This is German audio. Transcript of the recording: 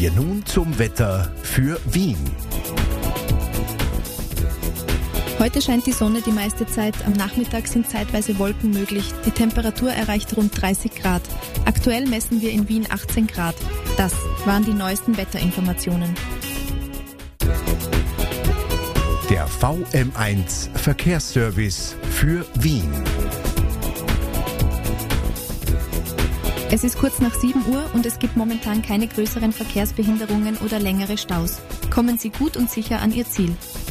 wir nun zum Wetter für Wien. Heute scheint die Sonne die meiste Zeit, am Nachmittag sind zeitweise Wolken möglich. Die Temperatur erreicht rund 30 Grad. Aktuell messen wir in Wien 18 Grad. Das waren die neuesten Wetterinformationen. Der VM1 Verkehrsservice für Wien. Es ist kurz nach 7 Uhr und es gibt momentan keine größeren Verkehrsbehinderungen oder längere Staus. Kommen Sie gut und sicher an Ihr Ziel.